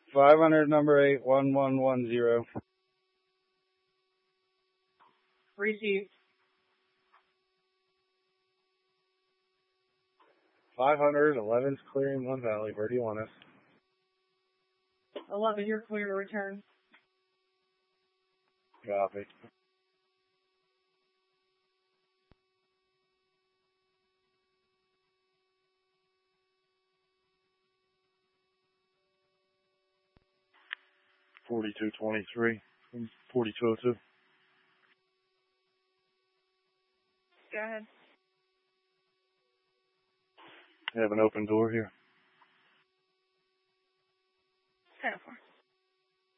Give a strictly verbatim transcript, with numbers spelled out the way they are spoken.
five hundred, number eight, one one one zero. Received. five hundred, eleven's clearing One Valley. Where do you want us? eleven, you're clear to return. Copy. forty-two twenty-three, forty-two oh two. Go ahead. I have an open door here. ten four.